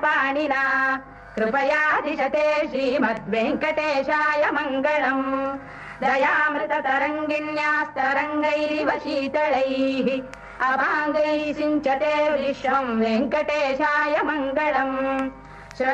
पाणिना कृपया दिशते श्रीमद्वेङ्कटेशाय मङ्गलम् दयामृततरङ्गिण्यास्तरङ्गैरिव शीतलैः अपाङ्गैः सिञ्चते विश्वम् वेङ्कटेशाय मङ्गलम्